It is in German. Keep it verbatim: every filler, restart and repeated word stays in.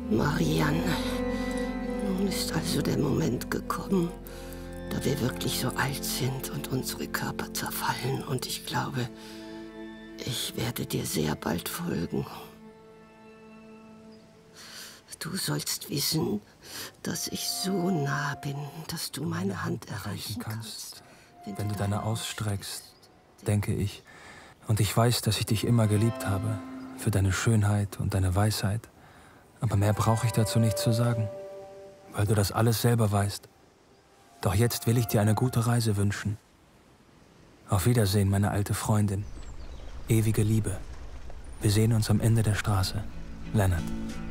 Marianne, nun ist also der Moment gekommen, da wir wirklich so alt sind und unsere Körper zerfallen. Und ich glaube, ich werde dir sehr bald folgen. Du sollst wissen, dass ich so nah bin, dass du meine Hand erreichen kannst. Wenn, wenn du deine ausstreckst, denke ich. Und ich weiß, dass ich dich immer geliebt habe. Für deine Schönheit und deine Weisheit. Aber mehr brauche ich dazu nicht zu sagen. Weil du das alles selber weißt. Doch jetzt will ich dir eine gute Reise wünschen. Auf Wiedersehen, meine alte Freundin. Ewige Liebe. Wir sehen uns am Ende der Straße. Leonard.